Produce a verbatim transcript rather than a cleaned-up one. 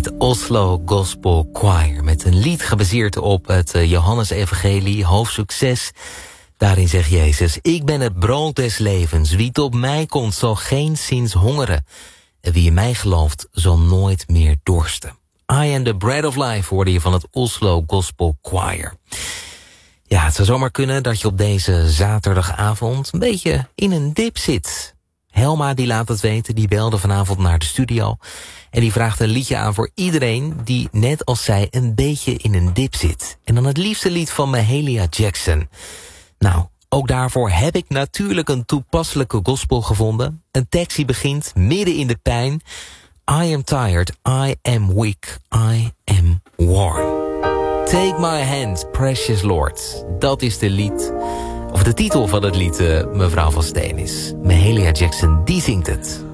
Het Oslo Gospel Choir met een lied gebaseerd op het uh, Johannesevangelie, hoofdstuk zes. Daarin zegt Jezus: ik ben het brood des levens. Wie tot mij komt zal geen zins hongeren. En wie in mij gelooft zal nooit meer dorsten. I am the bread of life hoorde je van het Oslo Gospel Choir. Ja, het zou zomaar kunnen dat je op deze zaterdagavond een beetje in een dip zit. Helma die laat het weten, die belde vanavond naar de studio. En die vraagt een liedje aan voor iedereen die net als zij een beetje in een dip zit. En dan het liefste lied van Mahalia Jackson. Nou, ook daarvoor heb ik natuurlijk een toepasselijke gospel gevonden. Een tekst die begint midden in de pijn. I am tired, I am weak, I am worn. Take my hand, precious Lord. Dat is de lied, of de titel van het lied, uh, mevrouw van Steenis. Mahalia Jackson, die zingt het.